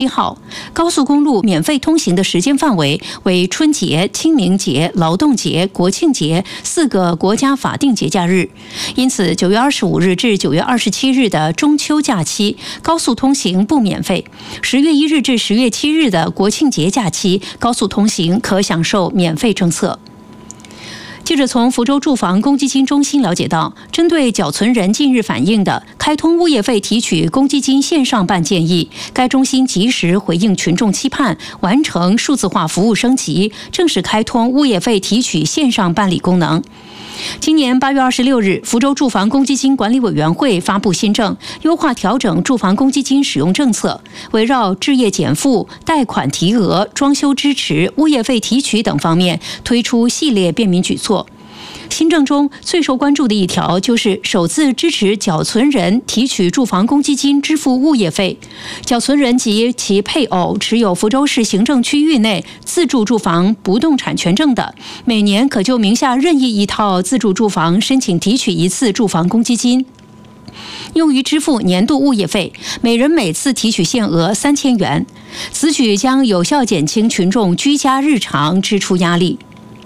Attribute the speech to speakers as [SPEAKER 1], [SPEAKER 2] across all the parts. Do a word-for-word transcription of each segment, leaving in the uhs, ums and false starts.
[SPEAKER 1] 一号，高速公路免费通行的时间范围为春节、清明节、劳动节、国庆节四个国家法定节假日。因此，九月二十五日至九月二十七日的中秋假期，高速通行不免费；十月一日至十月七日的国庆节假期，高速通行可享受免费政策。记者从福州住房公积金中心了解到，针对缴存人近日反映的开通物业费提取公积金线上办建议，该中心及时回应群众期盼，完成数字化服务升级，正式开通物业费提取线上办理功能。今年八月二十六日，福州住房公积金管理委员会发布新政，优化调整住房公积金使用政策，围绕置业减负、贷款提额、装修支持、物业费提取等方面推出系列便民举措。新政中最受关注的一条就是首次支持缴存人提取住房公积金支付物业费。缴存人及其配偶持有福州市行政区域内自住住房不动产权证的，每年可就名下任意一套自住住房申请提取一次住房公积金，用于支付年度物业费，每人每次提取限额三千元。此举将有效减轻群众居家日常支出压力。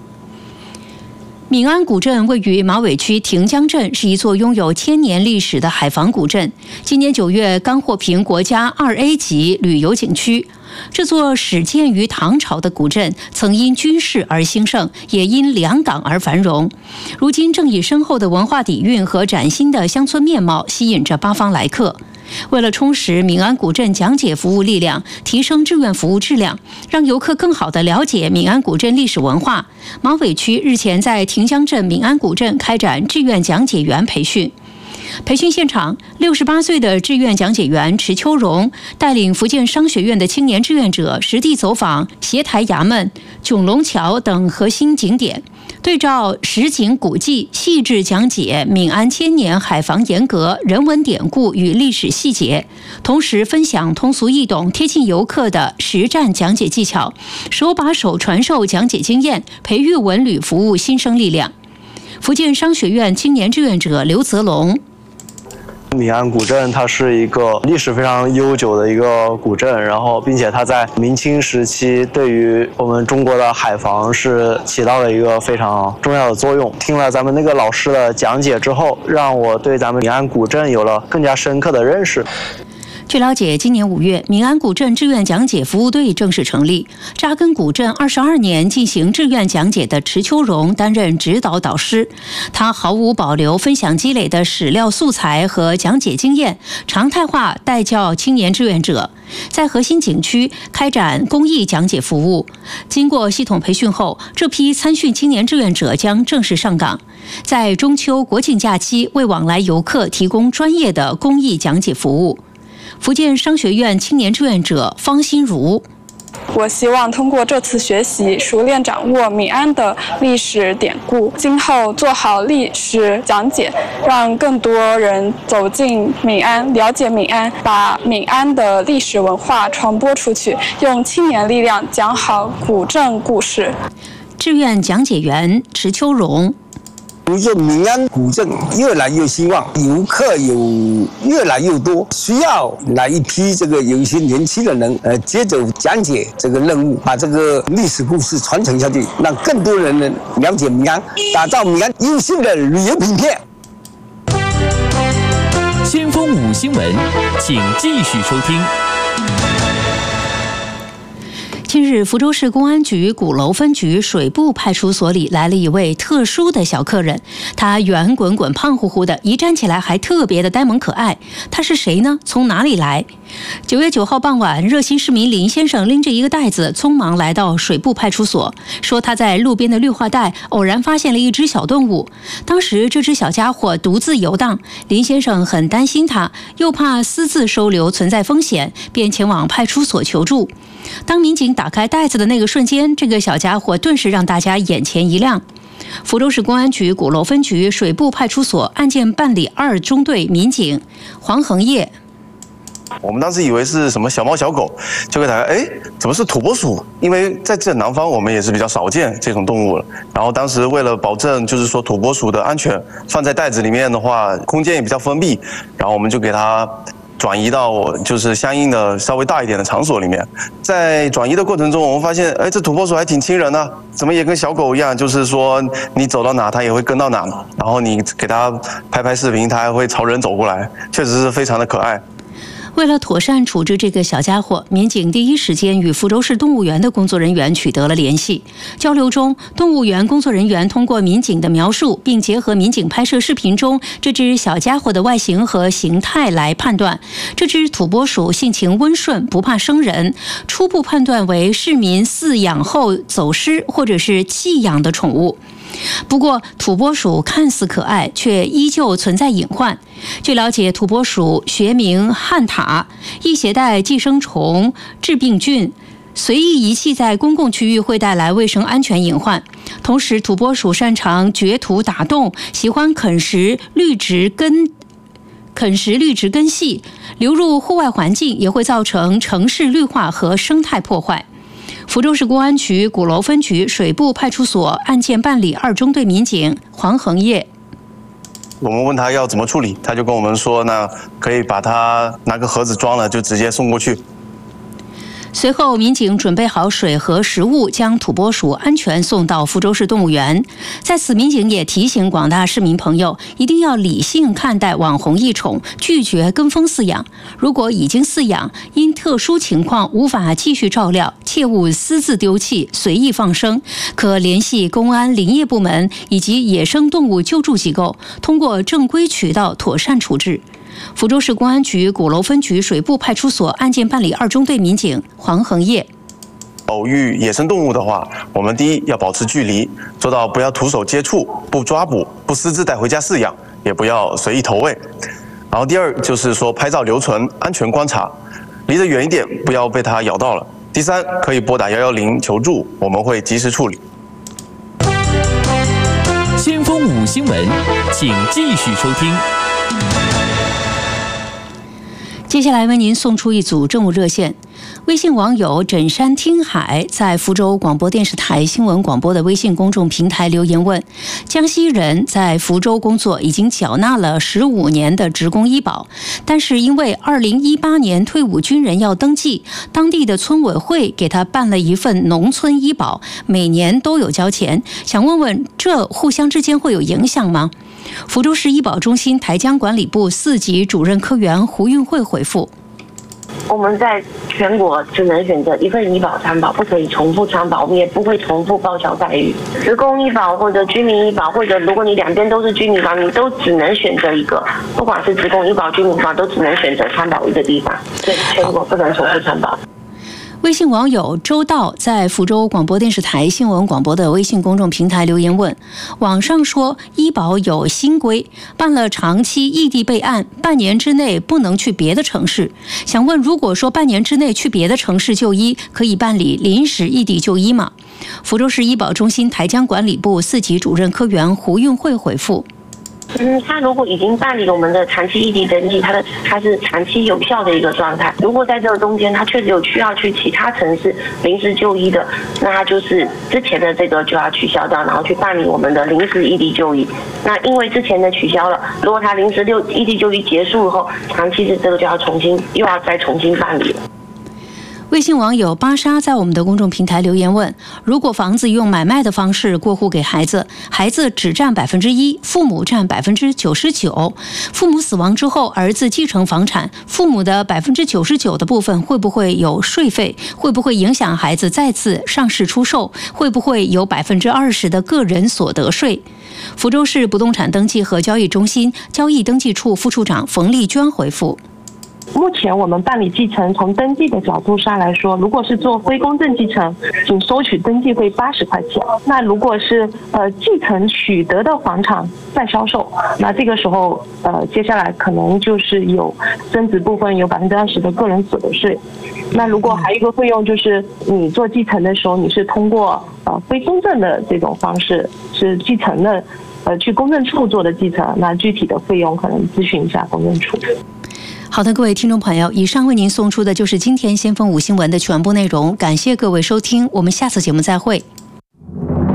[SPEAKER 1] 闽安古镇位于马尾区亭江镇，是一座拥有千年历史的海防古镇。今年九月刚获评国家二 A 级旅游景区。这座始建于唐朝的古镇，曾因军事而兴盛，也因两港而繁荣。如今正以深厚的文化底蕴和崭新的乡村面貌，吸引着八方来客。为了充实闽安古镇讲解服务力量，提升志愿服务质量，让游客更好地了解闽安古镇历史文化，马尾区日前在亭江镇闽安古镇开展志愿讲解员培训。培训现场，六十八岁的志愿讲解员池秋荣带领福建商学院的青年志愿者实地走访斜台衙门、迥龙桥等核心景点，对照实景古迹，细致讲解闽安千年海防严格、人文典故与历史细节，同时分享通俗易懂、贴近游客的实战讲解技巧，手把手传授讲解经验，培育文旅服务新生力量。福建商学院青年志愿者刘泽龙。
[SPEAKER 2] 闽安古镇它是一个历史非常悠久的一个古镇，然后并且它在明清时期对于我们中国的海防是起到了一个非常重要的作用。听了咱们那个老师的讲解之后，让我对咱们闽安古镇有了更加深刻的认识。
[SPEAKER 1] 据了解，今年五月，闽安古镇志愿讲解服务队正式成立。扎根古镇二十二年进行志愿讲解的池秋荣担任指导导师，他毫无保留分享积累的史料素材和讲解经验，常态化带教青年志愿者，在核心景区开展公益讲解服务。经过系统培训后，这批参训青年志愿者将正式上岗，在中秋、国庆假期为往来游客提供专业的公益讲解服务。福建商学院青年志愿者方心如，
[SPEAKER 3] 我希望通过这次学习，熟练掌握闽安的历史典故，今后做好历史讲解，让更多人走进闽安，了解闽安，把闽安的历史文化传播出去，用青年力量讲好古镇故事。
[SPEAKER 1] 志愿讲解员池秋荣。
[SPEAKER 4] 随着闽安古镇越来越兴旺，游客有越来越多，需要来一批这个有一些年轻的人，呃，接走讲解这个任务，把这个历史故事传承下去，让更多人能了解闽安，打造闽安优秀的旅游品片。
[SPEAKER 5] 先锋五新闻，请继续收听。
[SPEAKER 1] 近日，福州市公安局鼓楼分局水部派出所里来了一位特殊的小客人，他圆滚滚、胖乎乎的，一站起来还特别的呆萌可爱。他是谁呢？从哪里来？九月九号傍晚，热心市民林先生拎着一个袋子，匆忙来到水部派出所，说他在路边的绿化带偶然发现了一只小动物。当时这只小家伙独自游荡，林先生很担心他，又怕私自收留存在风险，便前往派出所求助。当民警打开袋子的那个瞬间，这个小家伙顿时让大家眼前一亮。福州市公安局鼓楼分局水部派出所案件办理二中队民警黄恒业，
[SPEAKER 6] 我们当时以为是什么小猫小狗，就给大家，哎，怎么是土拨鼠？因为在这南方我们也是比较少见这种动物了。然后当时为了保证就是说土拨鼠的安全，放在袋子里面的话，空间也比较封闭，然后我们就给它转移到就是相应的稍微大一点的场所里面。在转移的过程中，我们发现，哎，这土拨鼠还挺亲人呢、啊，怎么也跟小狗一样，就是说你走到哪它也会跟到哪，然后你给它拍拍视频，它还会朝人走过来，确实是非常的可爱。
[SPEAKER 1] 为了妥善处置这个小家伙，民警第一时间与福州市动物园的工作人员取得了联系。交流中，动物园工作人员通过民警的描述，并结合民警拍摄视频中这只小家伙的外形和形态来判断，这只土拨鼠性情温顺，不怕生人，初步判断为市民饲养后走失或者是弃养的宠物。不过，土拨鼠看似可爱，却依旧存在隐患。据了解，土拨鼠学名汉塔，易携带寄生虫、致病菌，随意遗弃在公共区域会带来卫生安全隐患。同时，土拨鼠擅长掘土打洞，喜欢啃食绿植根。啃食绿植根系，流入户外环境也会造成城市绿化和生态破坏。福州市公安局鼓楼分局水部派出所案件办理二中队民警黄恒业，
[SPEAKER 6] 我们问他要怎么处理，他就跟我们说，那可以把它拿个盒子装了，就直接送过去。
[SPEAKER 1] 随后，民警准备好水和食物，将土拨鼠安全送到福州市动物园。在此，民警也提醒广大市民朋友，一定要理性看待网红异宠，拒绝跟风饲养。如果已经饲养，因特殊情况无法继续照料，切勿私自丢弃、随意放生，可联系公安、林业部门以及野生动物救助机构，通过正规渠道妥善处置。福州市公安局鼓楼分局水部派出所案件办理二中队民警黄恒业，
[SPEAKER 6] 偶遇野生动物的话，我们第一要保持距离，做到不要徒手接触、不抓捕、不私自带回家饲养，也不要随意投喂。然后第二就是说拍照留存、安全观察，离得远一点，不要被它咬到了。第三，可以拨打一一零求助，我们会及时处理。
[SPEAKER 5] 先锋五新闻，请继续收听。
[SPEAKER 1] 接下来为您送出一组政务热线。微信网友枕山听海在福州广播电视台新闻广播的微信公众平台留言问：江西人在福州工作，已经缴纳了十五年的职工医保，但是因为二零一八年退伍军人要登记，当地的村委会给他办了一份农村医保，每年都有交钱，想问问这互相之间会有影响吗？福州市医保中心台江管理部四级主任科员胡运慧回复：
[SPEAKER 7] 我们在全国只能选择一份医保参保，不可以重复参保，我们也不会重复报销待遇。职工医保或者居民医保，或者如果你两边都是居民保，你都只能选择一个，不管是职工医保、居民医保，都只能选择参保一个地方，所以全国不能重复参保。
[SPEAKER 1] 微信网友周道在福州广播电视台新闻广播的微信公众平台留言问：网上说医保有新规，办了长期异地备案，半年之内不能去别的城市。想问，如果说半年之内去别的城市就医，可以办理临时异地就医吗？福州市医保中心台江管理部四级主任科员胡运慧回复：
[SPEAKER 7] 嗯，他如果已经办理了我们的长期异地登记，他的他是长期有效的一个状态。如果在这个中间他确实有需要去其他城市临时就医的，那他就是之前的这个就要取消掉，然后去办理我们的临时异地就医。那因为之前的取消了，如果他临时就异地就医结束后，长期的这个就要重新又要再重新办理了。
[SPEAKER 1] 微信网友巴莎在我们的公众平台留言问：如果房子用买卖的方式过户给孩子，孩子只占百分之一，父母占百分之九十九，父母死亡之后，儿子继承房产，父母的百分之九十九的部分会不会有税费？会不会影响孩子再次上市出售？会不会有百分之二十的个人所得税？福州市不动产登记和交易中心交易登记处副处长冯丽娟回复：
[SPEAKER 8] 目前我们办理继承，从登记的角度上来说，如果是做非公证继承，仅收取登记费八十块钱。那如果是呃继承取得的房产再销售，那这个时候呃接下来可能就是有增值部分有百分之二十的个人所得税。那如果还有一个费用就是你做继承的时候，你是通过呃非公证的这种方式是继承的，呃去公证处做的继承，那具体的费用可能咨询一下公证处。
[SPEAKER 1] 好的，各位听众朋友，以上为您送出的就是今天先锋五新闻的全部内容，感谢各位收听，我们下次节目再会。